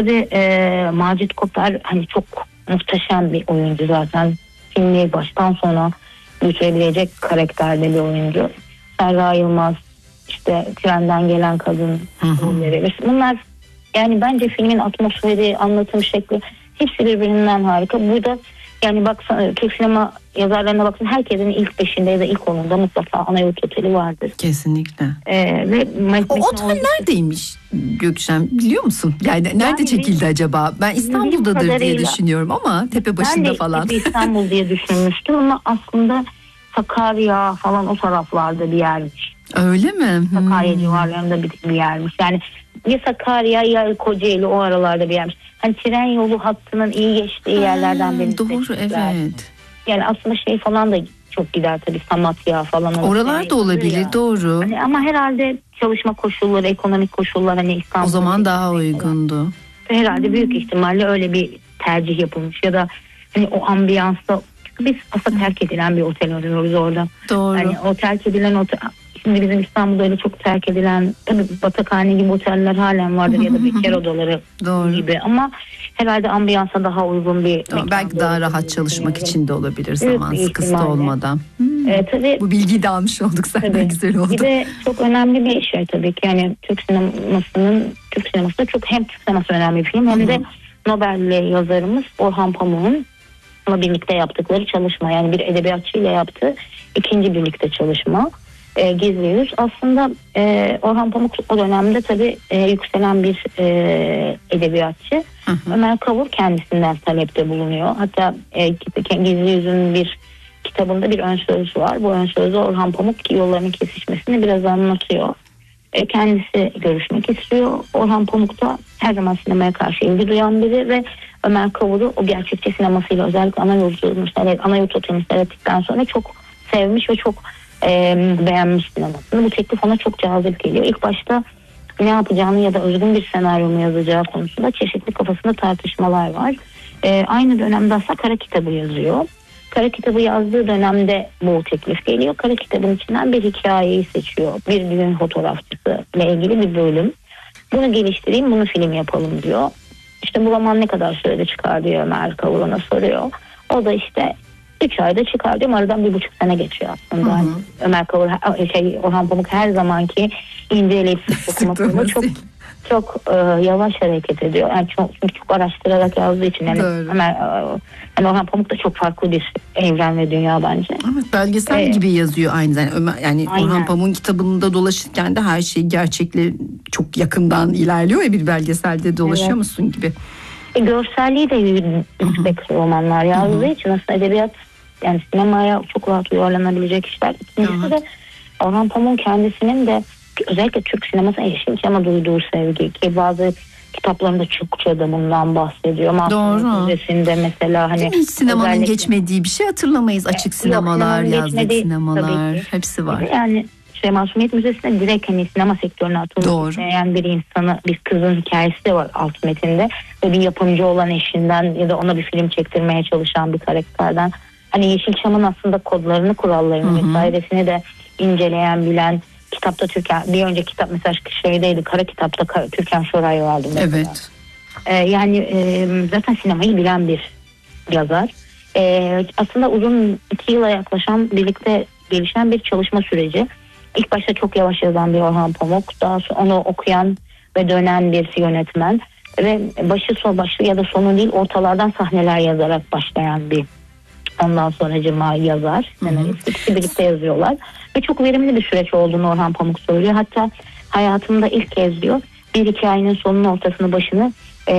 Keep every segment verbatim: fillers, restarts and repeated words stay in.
tabii e, Macit Koper hani çok muhteşem bir oyuncu zaten. Filmi baştan sona götürebilecek karakterde bir oyuncu. Serra Yılmaz, işte Trenden Gelen Kadın rolleri. Bunlar yani bence filmin atmosferi, anlatım şekli hepsi birbirinden harika. Burada yani baksana Türk sinema yazarlarına baksın, herkesin ilk beşinde ya da ilk onunda mutlaka Anayurt Oteli vardır. Kesinlikle. Ee, ve o otel oyuncu... neredeymiş Gökşen, biliyor musun? Yani nerede yani çekildi benim, acaba? Ben İstanbul'dadır diye düşünüyorum ama tepe başında falan. Ben de İstanbul diye düşünmüştüm ama aslında Sakarya falan o taraflarda bir yermiş. Öyle mi? Sakarya hmm. civarlarında bir, bir yermiş. Yani ya Sakarya ya Kocaeli o aralarda bir yermiş. Hani tren yolu hattının iyi geçtiği ha, yerlerden biri. Doğru seçmişler. Evet. Yani aslında şey falan da çok gider tabii, Samatya falan. Oralar da olabilir ya. Doğru. Hani ama herhalde çalışma koşulları, ekonomik koşullar hani İstanbul'da. O zaman daha uygundu. Falan. Herhalde hmm. büyük ihtimalle öyle bir tercih yapılmış ya da hani o ambiyansta, çünkü biz aslında terk edilen bir otel arıyoruz orada. Doğru. Hani o terk edilen otel, şimdi bizim İstanbul'da öyle çok terk edilen tabii Batakhane gibi oteller halen vardır ya da bekar odaları Doğru. gibi ama herhalde ambiyansa daha uygun bir mekan. Belki daha rahat çalışmak için de olabilir, zaman sıkıntı olmadan. Hmm. Ee, tabii, bu bilgiyi de almış olduk, senden güzel oldu. Bir de çok önemli bir şey tabii ki yani Türk sinemasının, Türk sinemasında çok, hem Türk sineması önemli bir film, hem de Nobel'li yazarımız Orhan Pamuk'un birlikte yaptıkları çalışma, yani bir edebiyatçıyla yaptığı ikinci birlikte çalışma. E, Gizli Yüz. Aslında e, Orhan Pamuk o dönemde tabii e, yükselen bir e, edebiyatçı. Hı hı. Ömer Kavur kendisinden talepte bulunuyor. Hatta e, Gizli Yüz'ün bir kitabında bir ön sözü var. Bu ön sözü Orhan Pamuk yollarının kesişmesini biraz anlatıyor. E, kendisi görüşmek istiyor. Orhan Pamuk da her zaman sinemaya karşı ilgi duyan biri ve Ömer Kavur'u o gerçekçi sinemasıyla, özellikle Anayurt Oteli'ni seyrettikten sonra çok sevmiş ve çok E, beğenmiş sinemasını. Bu teklif ona çok cazip geliyor. İlk başta ne yapacağını ya da özgün bir senaryo mu yazacağı konusunda çeşitli kafasında tartışmalar var. E, aynı dönemde aslında Kara Kitabı yazıyor. Kara Kitabı yazdığı dönemde bu teklif geliyor. Kara Kitabı'nın içinden bir hikayeyi seçiyor. Bir düğün fotoğrafçısı ile ilgili bir bölüm. Bunu geliştireyim, bunu film yapalım diyor. İşte bu roman ne kadar sürede çıkar diyor Ömer Kavur, ona soruyor. O da işte üç ayda çıkar diyorum. Aradan bir buçuk sene geçiyor aslında. Hı hı. Ömer Kavur, şey, Orhan Pamuk her zamanki inceleyip sık okumakla çok çok e, yavaş hareket ediyor. Yani çok, çünkü çok araştırarak yazdığı için. Yani Ömer, yani Orhan Pamuk da çok farklı bir evren ve dünya bence. Evet, belgesel ee, gibi yazıyor aynı zamanda. Ömer, yani aynen. Orhan Pamuk'un kitabında dolaşırken de her şey gerçekle çok yakından ilerliyor ya, bir belgeselde dolaşıyor evet. musun gibi. E, görselliği de yüksek romanlar yazdığı Hı-hı. için aslında edebiyat, yani sinemaya çok rahat uyarlanabilecek işler. İkincisi evet. de Orhan Pamuk'un kendisinin de özellikle Türk sinemasına Yeşilçam'a duyduğu sevgi, ki bazı kitaplarında çokça da bundan bahsediyor. Doğru. Müzesi'nde mesela hani hiç sinemanın özellikle... geçmediği bir şey hatırlamayız. Açık sinemalar, Yok, yazlık sinemalar, hepsi var. Yani şey, Masumiyet Müzesi'nde direkt hani sinema sektörüne atılmak isteyen bir insanı, bir kızın hikayesi de var alt metinde. Ve bir yapımcı olan eşinden ya da ona bir film çektirmeye çalışan bir karakterden. Hani Yeşilçam'ın aslında kodlarını, kurallarını Hı-hı. vesairesini de inceleyen, bilen, kitapta Türkan, bir önceki kitap mesela şeydeydi, Kara Kitap'ta Türkan Şoray'ı aldım mesela. Evet. Ee, yani e, zaten sinemayı bilen bir yazar. Ee, aslında uzun iki yıla yaklaşan birlikte gelişen bir çalışma süreci. İlk başta çok yavaş yazan bir Orhan Pamuk, daha sonra onu okuyan ve dönen bir yönetmen ve başı son başlı ya da sonu değil ortalardan sahneler yazarak başlayan bir, ondan sonra cima yazar, senarist, ikisi birlikte yazıyorlar ve çok verimli bir süreç olduğunu Orhan Pamuk söylüyor. Hatta hayatımda ilk kez diyor, bir hikayenin sonunu, ortasını, başını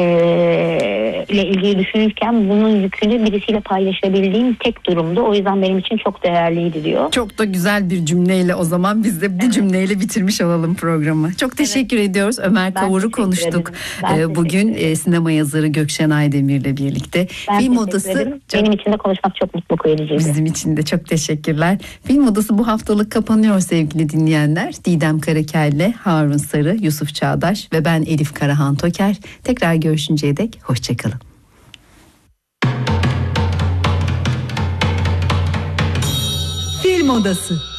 Ee, ile ilgili düşünürken bunun yükünü birisiyle paylaşabildiğim tek durumdu. O yüzden benim için çok değerliydi diyor. Çok da güzel bir cümleyle, o zaman biz de bu evet. cümleyle bitirmiş olalım programı. Çok teşekkür evet. ediyoruz. Ömer ben Kavur'u konuştuk. Ee, bugün e, sinema yazarı Gökşen Aydemir'le birlikte. Ben Film Odası çok... benim için de konuşmak çok mutluluk vericiydi. Bizim için de çok teşekkürler. Film Odası bu haftalık kapanıyor sevgili dinleyenler. Didem Karakelle, Harun Sarı, Yusuf Çağdaş ve ben Elif Karahan Toker. Tekrar görüşünceye dek hoşçakalın. Film Odası.